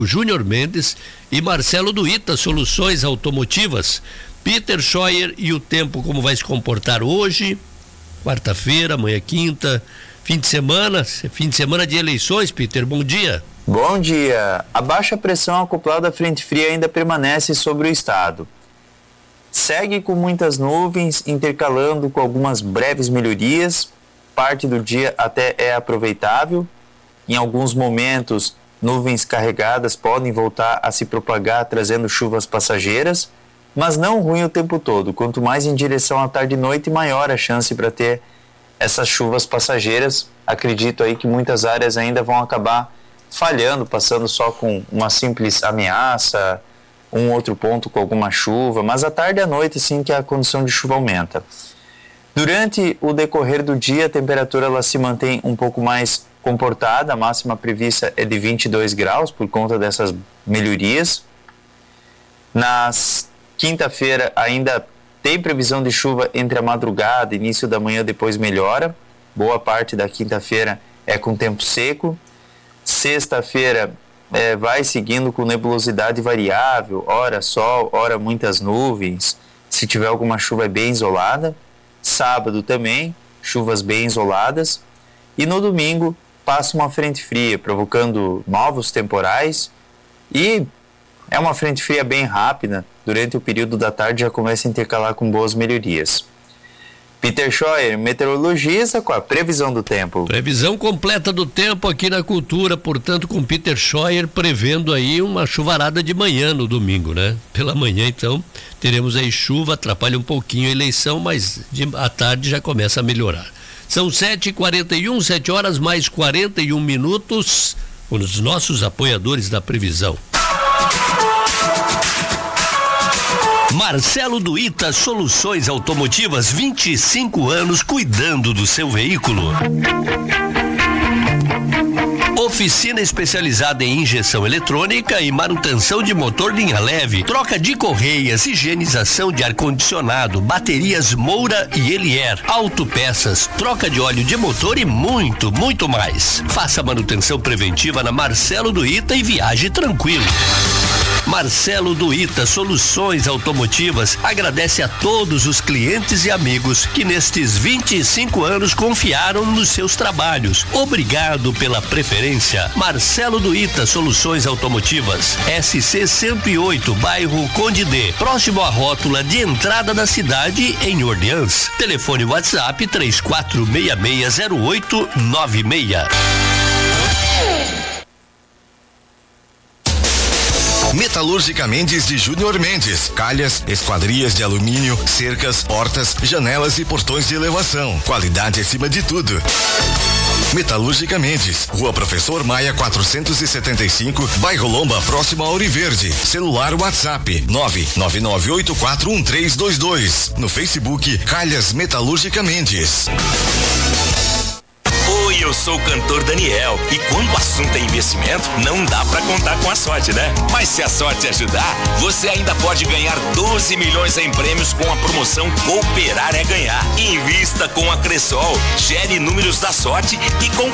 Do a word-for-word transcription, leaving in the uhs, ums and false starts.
Júnior Mendes e Marcelo Duíta, Soluções Automotivas. Peter Scheuer e o tempo, como vai se comportar hoje, quarta-feira, amanhã quinta, fim de semana, fim de semana de eleições. Peter, bom dia. Bom dia. A baixa pressão acoplada à frente fria ainda permanece sobre o estado. Segue com muitas nuvens, intercalando com algumas breves melhorias. Parte do dia até é aproveitável. Em alguns momentos, nuvens carregadas podem voltar a se propagar, trazendo chuvas passageiras, mas não ruim o tempo todo. Quanto mais em direção à tarde e noite, maior a chance para ter essas chuvas passageiras. Acredito aí que muitas áreas ainda vão acabar falhando, passando só com uma simples ameaça, um outro ponto com alguma chuva, mas à tarde e à noite sim que a condição de chuva aumenta. Durante o decorrer do dia, a temperatura ela se mantém um pouco mais comportada. A máxima prevista é de vinte e dois graus por conta dessas melhorias. Na quinta-feira ainda tem previsão de chuva entre a madrugada e início da manhã, depois melhora. Boa parte da quinta-feira é com tempo seco. Sexta-feira é, vai seguindo com nebulosidade variável, ora sol, ora muitas nuvens. Se tiver alguma chuva é bem isolada. Sábado também, chuvas bem isoladas. E no domingo passa uma frente fria, provocando novos temporais. E é uma frente fria bem rápida. Durante o período da tarde já começa a intercalar com boas melhorias. Peter Scheuer, meteorologista, com a previsão do tempo. Previsão completa do tempo aqui na Cultura, portanto, com Peter Scheuer prevendo aí uma chuvarada de manhã no domingo, né? Pela manhã, então, teremos aí chuva, atrapalha um pouquinho a eleição, mas de, à tarde já começa a melhorar. São sete e quarenta e um, sete horas mais quarenta e um minutos, os nossos apoiadores da previsão. Marcelo Duíta, Soluções Automotivas, vinte e cinco anos cuidando do seu veículo. Oficina especializada em injeção eletrônica e manutenção de motor linha leve, troca de correias, higienização de ar-condicionado, baterias Moura e Elier, autopeças, troca de óleo de motor e muito, muito mais. Faça manutenção preventiva na Marcelo Duíta e viaje tranquilo. Marcelo Duíta, Soluções Automotivas, agradece a todos os clientes e amigos que nestes vinte e cinco anos confiaram nos seus trabalhos. Obrigado pela preferência. Marcelo Duíta, Soluções Automotivas, S C cento e oito, bairro Conde D, próximo à rótula de entrada da cidade, em Orleans. Telefone WhatsApp três quatro seis seis zero oito nove seis. Metalúrgica Mendes de Júnior Mendes, calhas, esquadrias de alumínio, cercas, portas, janelas e portões de elevação. Qualidade acima de tudo. Metalúrgica Mendes, Rua Professor Maia quatrocentos e setenta e cinco, bairro Lomba, próximo a Ouro Verde. Celular WhatsApp nove nove nove oito quatro um três dois dois. No Facebook, Calhas Metalúrgica Mendes. Oi, eu sou o cantor Daniel e quando o assunto é investimento, não dá pra contar com a sorte, né? Mas se a sorte ajudar, você ainda pode ganhar doze milhões em prêmios com a promoção Cooperar é Ganhar. Invista com a Cressol, gere números da sorte e com